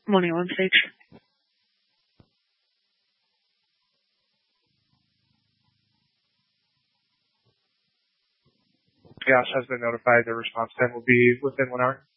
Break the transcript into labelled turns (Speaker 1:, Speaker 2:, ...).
Speaker 1: Moneo on stage.
Speaker 2: Chaos has been notified. The response time will be within 1 hour.